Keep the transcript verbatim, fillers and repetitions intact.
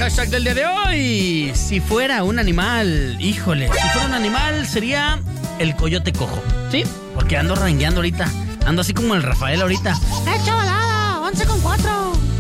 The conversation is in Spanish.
hashtag del día de hoy. Si fuera un animal, híjole, si fuera un animal sería el coyote cojo, ¿sí? Porque ando rangueando ahorita. Ando así como el Rafael ahorita. ¡Hecho